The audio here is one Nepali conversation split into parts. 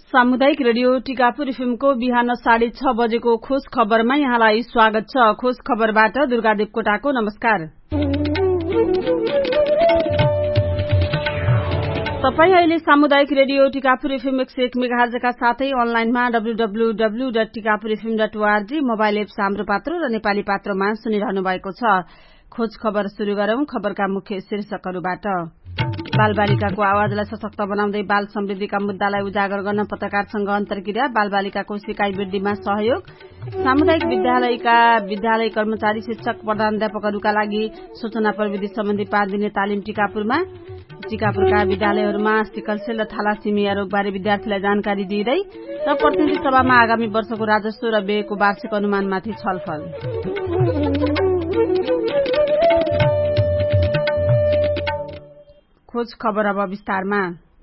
सामुदायिक रेडियो टिकापुर एफएमको बिहान 6:30 बजेको खोज खबरमा यहाँलाई स्वागत छ। खोज खबरबाट दुर्गा देवकोटाको नमस्कार। तपाई अहिले सामुदायिक रेडियो टिकापुर एफएम 101 मेगाहर्जका साथै अनलाइनमा www.tikapurfm.org मोबाइल एप हाम्रो पात्रो र नेपाली पात्रोमा सुनिरहनु भएको छ। खोज खबर शुरू गरौं। खबरका मुख्य शीर्षकहरूबाट। बालबालिकाको आवाजलाई सशक्त बनाउँदै बाल समृद्धिका मुद्दालाई उजागर गर्न पत्रकारसँग अन्तर्क्रिया, बालबालिकाको सिकाइ वृद्धिमा सहयोग, सामुदायिक विद्यालय कर्मचारी, शिक्षक, प्रधानाध्यापकहरूका लागि सूचना प्रविधि सम्बन्धी 5 दिने तालिम टिकापुरका विद्यालयहरूमा सिकलसेल र थ्यालासेमिया रोगबारे विद्यार्थीलाई जानकारी दिँदै र प्रतिनिधि सभामा आगामी वर्षको राजस्व र व्ययको वार्षिक अनुमानमाथि छलफल। खोज खबर अब विस्तारमा।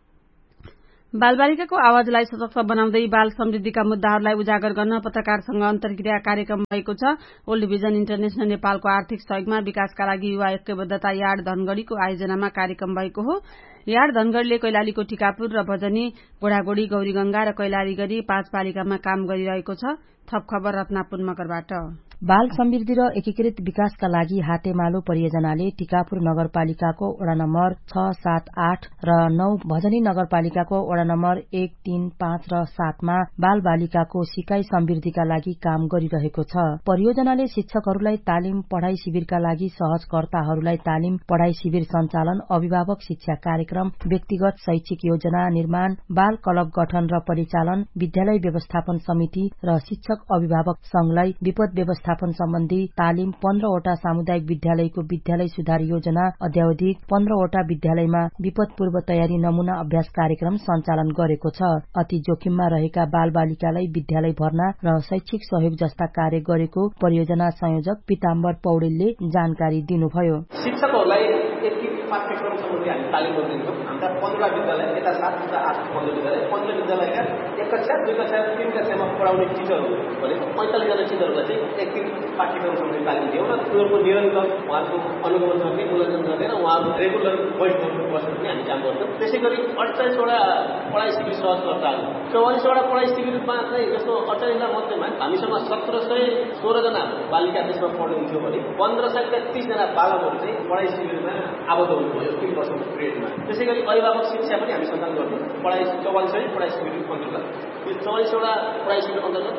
बालबालिकाको आवाजलाई सशक्त बनाउँदै बाल समृद्धिका मुद्दाहरूलाई उजागर गर्न पत्रकारसँग अन्तर्क्रिया कार्यक्रम भएको छ। ओल्ड भिजन इन्टरनेशनल नेपालको आर्थिक सहयोगमा विकासका लागि युवा ऐक्यबद्धता यार्ड धनगढ़ीको आयोजनामा कार्यक्रम भएको हो। यार्ड धनगढ़ीले कैलालीको टिकापुर र भजनी, गोडागोडी, गौरीगंगा र कैलाली गरी 5 पालिकामा काम गरिरहेको छ। थप खबर रत्नापुर मगरबाट। बाल समृद्धि र एकीकृत विकासका लागि हातेमालो परियोजनाले टिकापुर नगरपालिकाको वडा नम्बर 6, 7, 8 र 9, भजनी नगरपालिकाको वडा नम्बर 1, 3, 5 र 7 मा बाल बालिकाको सिकाइ समृद्धिका लागि काम गरिरहेको छ। परियोजनाले शिक्षकहरूलाई तालिम, पढ़ाई शिविरका लागि सहजकर्ताहरूलाई तालिम, पढ़ाई शिविर सञ्चालन, अभिभावक शिक्षा कार्यक्रम, व्यक्तिगत शैक्षिक योजना निर्माण, बाल क्लब गठन र परिचालन, विद्यालय व्यवस्थापन समिति र शिक्षक अभिभावक संघलाई विपद व्यवस्थापन सम्बन्धी तालिम, 15 वटा सामुदायिक विद्यालयको विद्यालय सुधार योजना, अध्यावधिक 15 वटा विद्यालयमा विपद पूर्व तयारी नमूना अभ्यास कार्यक्रम सञ्चालन गरेको छ। अति जोखिममा रहेका बाल बालिकालाई विद्यालय भर्ना र शैक्षिक सहयोग जस्ता कार्य गरेको परियोजना संयोजक पिताम्बर पौडेलले जानकारी दिनुभयो। शिक्षकहरूलाई पाठ्यक्रम सम्बन्धी हामी तालिम दिन्छौँ। हाम्रा 15 विद्यालय, यता 7 र 8 15 विद्यालय, 15 विद्यालयका 1 कक्षा, 2 कक्षा, 3 कक्षामा पढाउने टिचरहरू भनेको 45 जना टिचरहरूलाई चाहिँ एक दिन पाठ्यक्रम सम्बन्धी तालिम दियौँ र उनीहरूको निरन्तर उहाँको अनुगमन गर्ने, मूल्याङ्कन गर्ने र उहाँको रेगुलर बस्ने पनि हामी काम गर्छौँ। त्यसै गरी 28 वटा पढाइ शिविर सहजकर्ताहरू, 44 वटा पढाइ शिविरमा चाहिँ जस्तो 28 मध्येमा हामीसँग 1716 जना बालिका त्यसमा पढ्नुहुन्थ्यो भने 1530 जना बालकहरू चाहिँ पढाइ शिविरमा आबद्ध हुनुभयो 3 वर्षको पिरियडमा। त्यसै गरी अभिभावक शिक्षा पनि हामी सञ्चालन गर्छौँ। 44 पढाइ शिविर अन्तर्गत यो 44 वटा पढाइ शिविर अन्तर्गत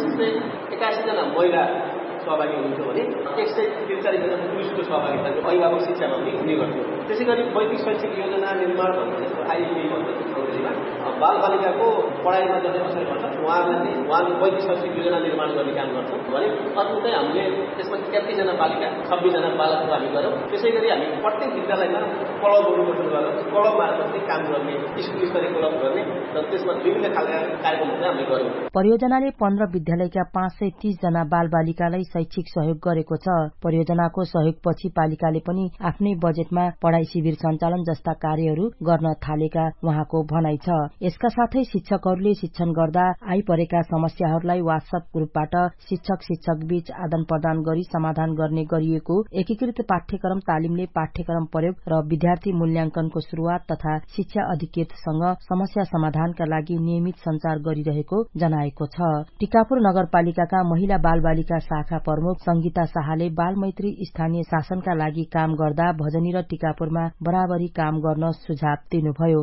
2881 जना महिला सहभागी हुनुहुन्थ्यो भने 143 जना पुरुषको सहभागिताको अभिभावक शिक्षामा पनि हुने गर्थ्यो। त्यसै गरी वैदिक शैक्षिक योजना निर्माण भन्ने जस्तो आइपी भन्छ अङ्ग्रेजीमा, बाल बालिकाको पढाइमा जसले असर गर्छ उहाँले वैदिक शैक्षिक योजना निर्माण गर्ने काम गर्छौँ भने अरूकै हामीले त्यसमा 33 जना बालिका, 26 जना बालकहरू हामी गऱ्यौँ। त्यसै गरी हामी प्रत्येक विद्यालयमा क्लबहरू गठन गरेर क्लब मार्फत चाहिँ काम गर्ने, स्कुल स्तरीय क्लब गर्ने र त्यसमा विभिन्न खालका कार्यक्रमहरू हामीले गऱ्यौँ। परियोजनाले 15 विद्यालयका 530 जना बाल बालिकालाई शैक्षिक सहयोग गरेको छ। परियोजनाको सहयोगपछि पालिकाले पनि आफ्नै बजेटमा पढ़ाई शिविर सञ्चालन जस्ता कार्यहरू गर्न थालेका उहाँको भनाइ छ। यसका साथै शिक्षकहरूले शिक्षण गर्दा आइपरेका समस्याहरूलाई व्हाट्सएप ग्रुपबाट शिक्षक बीच आदान प्रदान गरी समाधान गर्ने गरिएको एकीकृत पाठ्यक्रम तालिमले पाठ्यक्रम प्रयोग र विद्यार्थी मूल्याङ्कनको शुरूआत तथा शिक्षा अधिकृतसँग समस्या समाधानका लागि नियमित सञ्चार गरिरहेको जनाएको छ। टिकापुर नगरपालिकाका महिला बाल बालिका शाखा प्रमुख संगीता शाहले बाल मैत्री स्थानीय शासनका लागि काम गर्दा भजनी र टिकापुरमा बराबरी काम गर्न सुझाव दिनुभयो।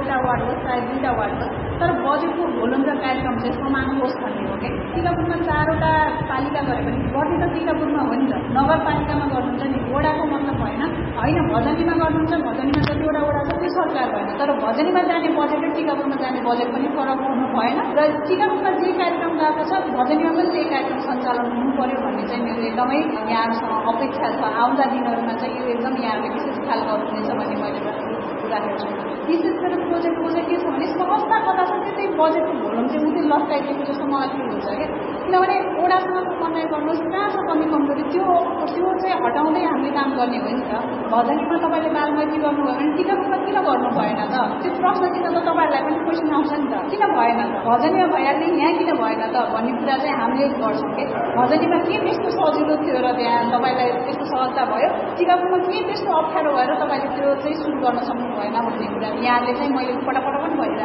तर बजेटको भोलन्त कार्यक्रम चाहिँ समान होस् भन्ने हो कि टिकापुरमा 4 वटा पालिका गरे पनि गर्ने त टिकापुरमा हो नि त, नगरपालिकामा गर्नुहुन्छ नि, वडाको मतलब भएन होइन। भजनीमा गर्नुहुन्छ, भजनीमा जतिवटा वडा छ त्यो सरकार भएन, तर भजनीमा जाने बजेट र टिकापुरमा जाने बजेट पनि फरक हुनु भएन र टिकापुरमा जे कार्यक्रम गएको छ भजनीमा पनि त्यही कार्यक्रम सञ्चालन हुनु पर्यो भन्ने चाहिँ मेरो एकदमै यहाँसँग अपेक्षा छ। आउँदा दिनहरूमा चाहिँ यो एकदम यहाँले विशेष ख्याल गर्नुहुनेछ भन्ने मैले राखेको छु। विशेष गरेर प्रोजेक्टको चाहिँ के छ भने संस्था कता छ त्यही बजेटको भोलुम चाहिँ उतै लट्काइदिएको जस्तो मलाई फिल हुन्छ क्या। किनभने वडासँग कमाइ गर्नुहोस्, कहाँ छ कमी कमजोरी त्यो चाहिँ हटाउँदै हामीले काम गर्ने हो नि त। भजनीमा तपाईँले बालमैत्री गर्नुभयो भने टिकापुरमा किन गर्नु भएन त? त्यो प्रश्नसित त तपाईँहरूलाई पनि क्वेसन आउँछ नि त, किन भएन त? भजनीमा भइहाल्ने यहाँ किन भएन त भन्ने कुरा चाहिँ हामीले गर्छौँ कि भजनीमा के त्यस्तो सजिलो थियो र त्यहाँ तपाईँलाई त्यस्तो सहजता भयो, टिकापुरमा के त्यस्तो अप्ठ्यारो भएर तपाईँले त्यो चाहिँ सुरु गर्न सक्नु भएन भन्ने कुरा यहाँले चाहिँ मैले पटक पनि भनिरहेको छु। यो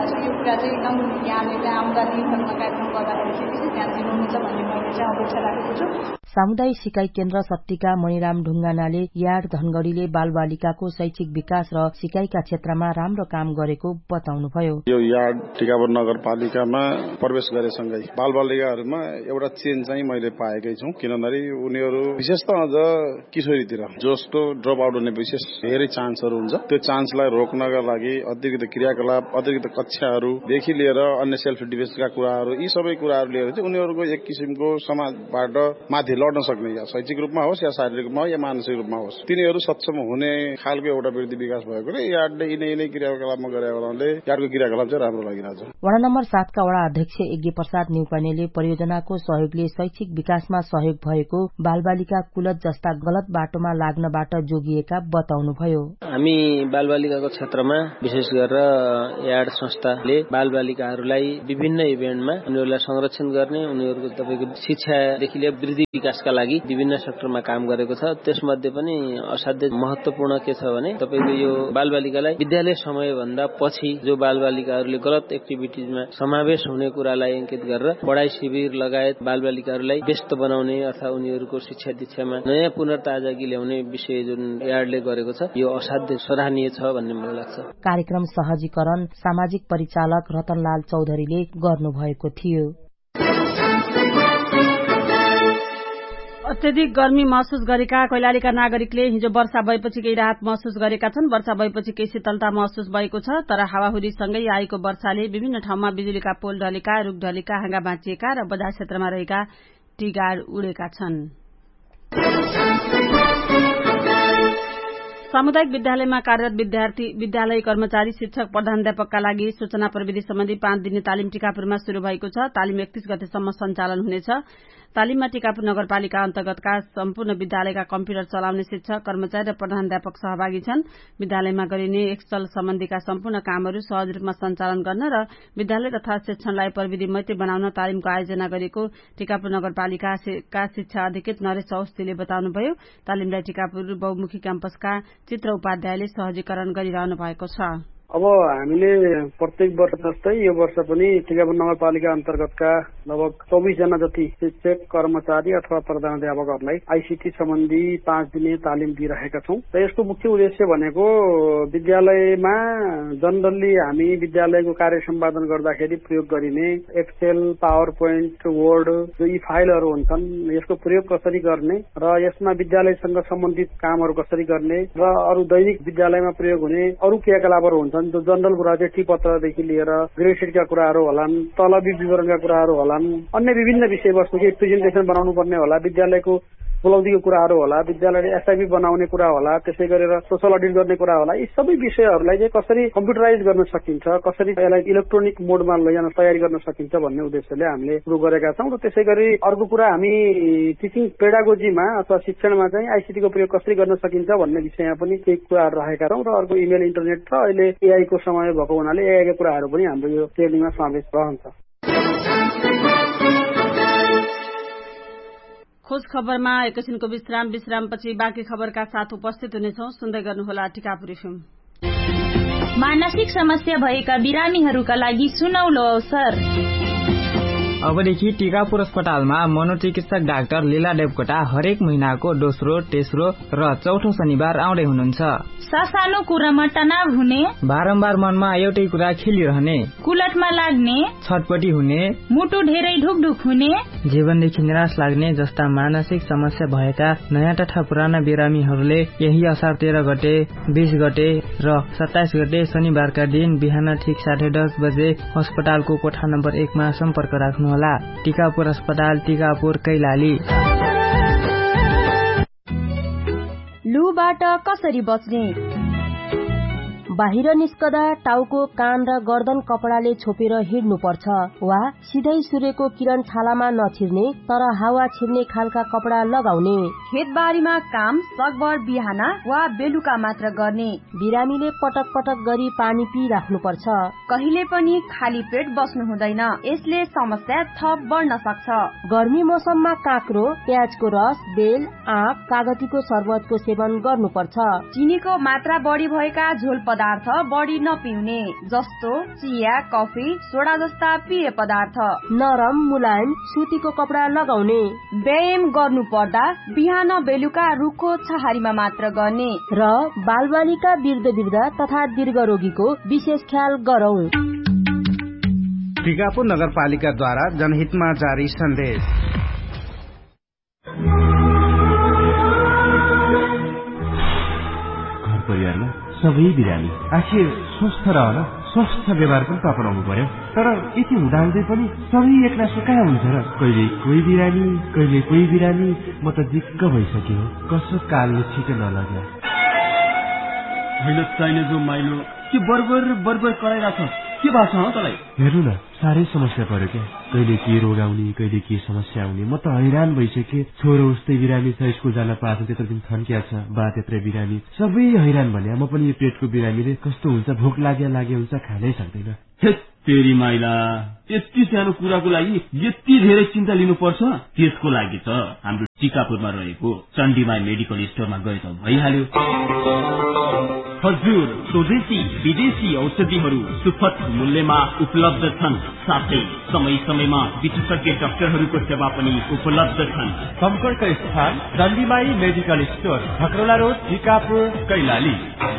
कुरा चाहिँ एकदम यहाँले चाहिँ आउँदा दिनहरूमा कार्यक्रम गर्दाखेरि चाहिँ विशेष ध्यान दिनुहुन्छ भन्ने मैले चाहिँ अपेक्षा राखेको छु। सामुदायिक सिकाइ केन्द्र सत्तिका मणिराम ढुङ्गानाले यार्ड धनगढ़ीले बालबालिकाको शैक्षिक विकास र सिकाइका क्षेत्रमा राम्रो काम गरेको बताउनुभयो। यो यार्ड टिकापुर नगरपालिकामा प्रवेश गरेसँगै बालबालिकाहरूमा एउटा चेन्ज चाहिँ मैले पाएकै छु, किनभने उनीहरू विशेष त अझ किशोरीतिर जस्तो ड्रप आउट हुने विशेष धेरै चान्सहरू हुन्छ। त्यो चान्सलाई रोक्नका लागि अतिरिक्त क्रियाकलाप, अतिरिक्त कक्षाहरूदेखि लिएर अन्य सेल्फ डिफेन्सका कुराहरू, यी सबै कुराहरू लिएर चाहिँ उनीहरूको एक किसिमको समाजबाट माथि लड्न सक्ने, या शैक्षिक रूपमा होस् या शारीरिक रूपमा या मानसिक रूपमा होस्, तिनीहरू सक्षम हुने खालको एउटा वृद्धि विकास भएकोले यार्डले यिनै क्रियाकलापमा गरेको हुनाले यार्डको क्रियाकलाप चाहिँ राम्रो लागिरहेछ। वडा नम्बर 7 का वडा अध्यक्ष यज्ञ प्रसाद न्युपानेले परियोजनाको सहयोगले शैक्षिक विकासमा सहयोग भएको, बालबालिका कुलत जस्ता गलत बाटोमा लाग्नबाट जोगिएका बताउनुभयो। हामी बालबालिकाको क्षेत्रमा विशेष गरेर यार्ड संस्थाले बालबालिकाहरूलाई विभिन्न इभेन्टमा उनीहरूलाई संरक्षण गर्ने, उनीहरूको तपाईको शिक्षादेखि लिएर वृद्धि विकासका लागि विभिन्न सेक्टरमा काम गरेको छ। त्यसमध्ये पनि असाध्यै महत्वपूर्ण के छ भने तपाईको यो बालबालिकालाई विद्यालय समयभन्दा पछि जो बालबालिकाहरूले गलत एक्टिभिटिजमा समावेश हुने कुरालाई अंकित गरेर पढाइ शिविर लगायत बालबालिकाहरूलाई व्यस्त बनाउने अथवा उनीहरूको शिक्षा दीक्षामा नयाँ पुनर्ताजागी ल्याउने विषय जुन यार्डले गरेको छ, यो असाध्यै सराहनीय छ भन्ने मलाई लाग्छ। कार्यक्रम सहजीकरण सामाजिक परिचालक रतनलाल चौधरीले गर्नुभएको थियो। अत्यधिक गर्मी महसुस गरेका कैलालीका नागरिकले हिजो वर्षा भएपछि केही राहत महसुस गरेका छन्। वर्षा भएपछि केही शीतलता महसुस भएको छ, तर हावाहुरीसँगै आएको वर्षाले विभिन्न ठाउँमा बिजुलीका पोल ढलेका, रूख ढलेका, हाँगा भाँचिएका र बजार क्षेत्रमा रहेका टीगाड उडेका छन्। सामुदायिक विद्यालयमा कार्यरत विद्यार्थी, विद्यालय कर्मचारी, शिक्षक, प्रधानाध्यापकका लागि सूचना प्रविधि सम्बन्धी 5 दिने तालिम टिकापुरमा शुरू भएको छ। तालिम 31 गतेसम्म सञ्चालन हुनेछ। तालिममा टिकापुर नगरपालिका अन्तर्गतका सम्पूर्ण विद्यालयका कम्प्युटर चलाउने शिक्षक, कर्मचारी र प्रधानाध्यापक सहभागी छन्। विद्यालयमा गरिने एक्सल सम्बन्धीका सम्पूर्ण कामहरू सहज रूपमा सञ्चालन गर्न र विद्यालय तथा शिक्षणलाई प्रविधि मैत्री बनाउन तालिमको आयोजना गरेको टिकापुर नगरपालिकाका शिक्षा अधिकृत नरेश औस्तीले बताउनुभयो। तालिमलाई टिकापुर बहुमुखी क्याम्पसका चित्र उपाध्यायले सहजीकरण गरिरहनु भएको छ। अब हामीले प्रत्येक वर्ष जस्तै यो वर्ष पनि टिकापुर नगरपालिका अन्तर्गतका लगभग 24 जना जति शिक्षक, कर्मचारी अथवा प्रधानाध्यापकहरूलाई आईसीटी सम्बन्धी 5 दिने तालिम दिइरहेका छौं। र यसको मुख्य उद्देश्य भनेको विद्यालयमा जनरली हामी विद्यालयको कार्य सम्पादन गर्दाखेरि प्रयोग गरिने एक्सेल, पावर पोइन्ट, वर्ड, जो यी फाइलहरू हुन्छन्, यसको प्रयोग कसरी गर्ने र यसमा विद्यालयसँग सम्बन्धित कामहरू कसरी गर्ने र अरू दैनिक विद्यालयमा प्रयोग हुने अरू क्रियाकलापहरू हुन्छन्, जो जनरल कुरा चाहिँ टी पत्रदेखि लिएर ग्रेड कुराहरू होलान्, तलबी विवरणका कुराहरू होलान्, अन्य विभिन्न विषयवस्तु के प्रेजेन्टेसन बनाउनु पर्ने होला, विद्यालयको उपलब्धिको कुराहरू होला, विद्यालयले एसआईबी बनाउने कुरा होला, त्यसै गरेर सोशल अडिट गर्ने कुरा होला। यी सबै विषयहरूलाई चाहिँ कसरी कम्प्युटराइज गर्न सकिन्छ, कसरी यसलाई इलेक्ट्रोनिक मोडमा लैजान तयारी गर्न सकिन्छ भन्ने उद्देश्यले हामीले सुरु गरेका छौं। र त्यसै गरी अर्को कुरा हामी टिचिङ पेडागोजीमा अथवा शिक्षणमा चाहिँ आईसीटीको प्रयोग कसरी गर्न सकिन्छ भन्ने विषयमा पनि केही कुराहरू राखेका छौं। र अर्को इमेल, इन्टरनेट र अहिले एआई को समय भएको हुनाले एआई का कुराहरू पनि हाम्रो यो ट्रेनिङमा समावेश रहन्छ। खोज खबरमा एकैछिनको विश्रामपछि बाँकी खबरका साथ उपस्थित हुनेछौं। सुन्दै गर्नुहोला टिकापुर एफएम। मानसिक समस्या भएका बिरामीहरूका लागि सुनौलो अवसर। अबदेखि टिकापुर अस्पतालमा मनोचिकित्सक डाक्टर लीला देवकोटा हरेक महिनाको दोस्रो, तेस्रो र चौथो शनिबार आउँदै हुनुहुन्छ। सानो कुरामा तनाव हुने, बारम्बार मनमा एउटै कुरा खेलिरहने, कुलटमा लाग्ने, छटपटी हुने, मुटु धेरै ढुकढुक हुने, जीवनदेखि निराश लाग्ने जस्ता मानसिक समस्या भएका नयाँ तथा पुराना बिरामीहरूले यही असार 13 गते, 20 गते र 27 गते शनिबारका दिन बिहान ठिक 10:30 बजे अस्पतालको कोठा नम्बर 1 मा सम्पर्क राख्नुहोला। टिकापुर अस्पताल, टिकापुर, कैलाली। लुबाट कसरी बच्ने? बाहिर निस्कदा टाउको, कान र गर्दन कपडाले छोपेर हिँड्नुपर्छ वा सिधै सूर्यको किरण छालामा नछिर्ने तर हावा छिर्ने खालका कपडा लगाउने। खेतबारीमा काम सकभर बिहान वा बेलुका मात्र गर्ने। बिरामीले पटक पटक गरी पानी पिइराख्नुपर्छ। कहिले पनि खाली पेट बस्नु हुँदैन, यसले समस्या थप बढ्न सक्छ। गर्मी मौसममा काँक्रो, प्याजको रस, बेल, आँप, कागतीको शरबतको सेवन गर्नुपर्छ। चिनीको मात्रा बढी भएका झोल पदार्थ पदार्थ बढी नपिउने, जस्तो चिया, कफी, सोडा जस्ता पेय पदार्थ। नरम मुलायम सुतीको कपडा लगाउने। व्यायाम गर्नु पर्दा बिहान बेलुका रुखो छहारीमा मात्र गर्ने र बालबालिका वृद्ध तथा दीर्घ रोगीको विशेष ख्याल गरौं। टिकापुर नगरपालिकाद्वारा जनहितमा जारी सन्देश। घर परिवारमा सबै बिरामी आखिर स्वस्थ रहन स्वस्थ व्यवहार पनि अपनाउनु पर्यो। तर यति हुँदाहुँदै पनि सबै एक्लासो कहाँ हुन्छ र? कहिले कोही बिरामी कहिले कोही बिरामी। म त दिक्क भइसक्यो। कसो कालले छिटो नलग्यो। होइन चाहिने जो माइलो के बर्बर कराइरहेछ। के भएको छ तँलाई? हेर्नु न, साह्रै समस्या पर्यो क्या। कहिले के रोग आउने कहिले के समस्या आउने। म त हैरान भइसकेँ। छोरो उस्तै बिरामी छ, स्कुल जान पाएको त्यत्रो दिन थन्किया छ, बा त्यत्रै बिरामी, सबै हैरान भने। म पनि यो पेटको बिरामीले कस्तो हुन्छ, भोक लागे हुन्छ, खानै सक्दैन। तेरी माइला, यति सानो कुराको लागि यति धेरै चिन्ता लिनुपर्छ? त्यसको लागि त हाम्रो टिकापुरमा रहेको चण्डीमाई मेडिकल स्टोरमा गए त भइहाल्यो। हजुर, स्वदेशी विदेशी औषधिहरू सुपथ मूल्यमा उपलब्ध छन्। साथै समय समयमा विशेषज्ञ डाक्टरहरूको सेवा पनि उपलब्ध छन्। सम्पर्क स्थान चण्डीमाई medical store, खकरोला road, Tikapur, Kailali.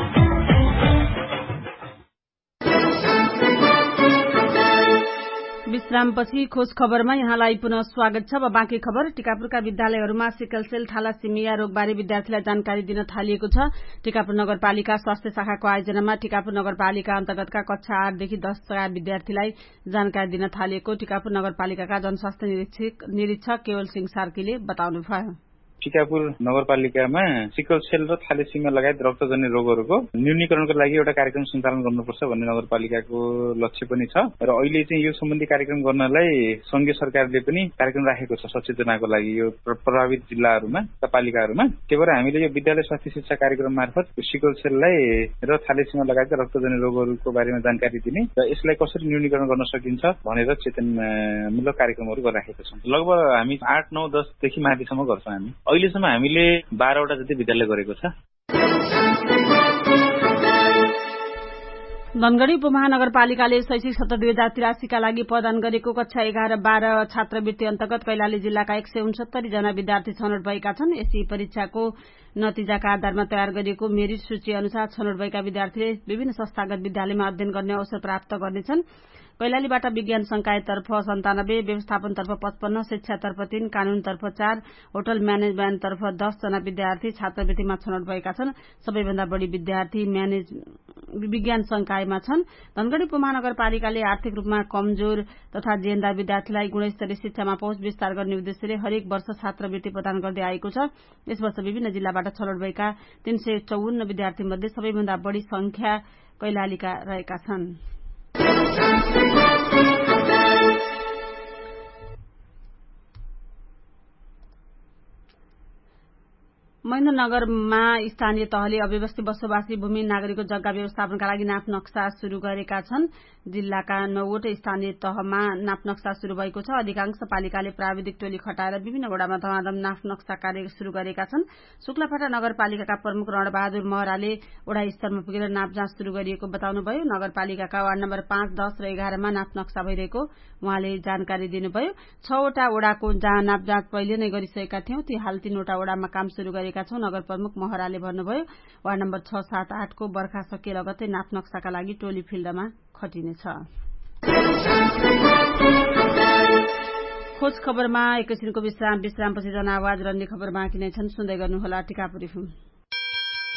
विश्रामपछि खोज खबरमा यहाँलाई पुनः स्वागत छ। अब बाँकी खबर। टिकापुरका विद्यालयहरूमा सिकल सेल थ्यालासेमिया रोगबारे विद्यार्थीलाई जानकारी दिन थालिएको छ। टिकापुर नगरपालिका स्वास्थ्य शाखाको आयोजनामा टिकापुर नगरपालिका अन्तर्गतका कक्षा 8 देखि 10 का विद्यार्थीलाई जानकारी दिन थालिएको टिकापुर नगरपालिकाका जनस्वास्थ्य निरीक्षक केवल सिंह सार्कीले बताउनुभयो। टिकापुर नगरपालिकामा सिकल सेल र थ्यालेसिमिया लगायत रक्तजन्य रोगहरूको न्यूनीकरणको लागि एउटा कार्यक्रम सञ्चालन गर्नुपर्छ भन्ने नगरपालिकाको लक्ष्य पनि छ। र अहिले चाहिँ यो सम्बन्धी कार्यक्रम गर्नलाई संघीय सरकारले पनि कार्यक्रम राखेको छ सचेतनाको लागि यो प्रभावित जिल्लाहरूमा र पालिकाहरूमा। त्यही भएर हामीले यो विद्यालय स्वास्थ्य शिक्षा कार्यक्रम मार्फत सिकल सेललाई र थ्यालेसिमिया लगायत रक्तजन्य रोगहरूको बारेमा जानकारी दिने र यसलाई कसरी न्यूनीकरण गर्न सकिन्छ भनेर चेतनामूलक कार्यक्रमहरू गरिराखेका छौँ। लगभग हामी 8, 9, 10 देखि माथिसम्म गर्छौँ। हामी अहिलेसम्म हामीले 12 वटा जति विद्यालय गरेको छ। धनगढ़ी उपमहानगरपालिकाले शैक्षिक सत्र 2083 का लागि प्रदान गरेको कक्षा 11-12 छात्रवृत्ति अन्तर्गत कैलाली जिल्लाका 169 जना विद्यार्थी छनौट भएका छन्। यसै परीक्षाको नतिजाका आधारमा तयार गरिएको मेरिट सूची अनुसार छनौट भएका विद्यार्थीले विभिन्न संस्थागत विद्यालयमा अध्ययन गर्ने अवसर प्राप्त गर्नेछन्। कैलालीबाट विज्ञान संकायतर्फ 97, व्यवस्थापनतर्फ 55, शिक्षातर्फ 3, कानूनतर्फ 4, होटल म्यानेजमेन्टतर्फ 10 जना विद्यार्थी छात्रवृत्तिमा छनौट भएका छन्। सबैभन्दा बढ़ी विद्यार्थी विज्ञान संकायमा छन्। धनगढ़ी उपमहानगरपालिकाले आर्थिक रूपमा कमजोर तथा जेनदार विद्यार्थीलाई गुणस्तरीय शिक्षामा पहुँच विस्तार गर्ने उद्देश्यले हरेक वर्ष छात्रवृत्ति प्रदान गर्दै आएको छ। यस वर्ष विभिन्न जिल्लाबाट छनौट भएका 354 विद्यार्थी मध्ये सबैभन्दा बढ़ी संख्या कैलालीका रहेका छन्। महेन्द्रनगरमा स्थानीय तहले अव्यवस्थित बसोबासी भूमि नागरिकको जग्गा व्यवस्थापनका लागि नाप नक्सा शुरू गरेका छन्। जिल्लाका 9वटा स्थानीय तहमा नाप नक्सा शुरू भएको छ। अधिकांश पालिकाले प्राविधिक टोली खटाएर विभिन्न वडामा धमाधम नाप नक्सा कार्य शुरू गरेका छन्। शुक्लाफाटा नगरपालिकाका प्रमुख रणबहादुर महराले वडा स्तरमा पुगेर नाप जाँच शुरू गरिएको बताउनुभयो। नगरपालिकाका वार्ड नम्बर 5, 10 र 11 मा नाप नक्सा भइरहेको उहाँले जानकारी दिनुभयो। 6वटा वडाको जहाँ नाप जाँच पहिले नै गरिसकेका थियौं, ती हाल 3वटा वडामा काम शुरू गरेका छौं। नगर प्रमुख महराले भन्नुभयो। वार्ड नम्बर 6, 7, 8 को बर्खा सकिए लगत्तै नाप नक्साका लागि टोली फिल्डमा खटिनेछ। खोज खबरमा एकैछिनको विश्रामपछि जनआवाज र अन्य खबर बाँकी नै छन्। सुन्दै गर्नुहोला टिकापुर FM।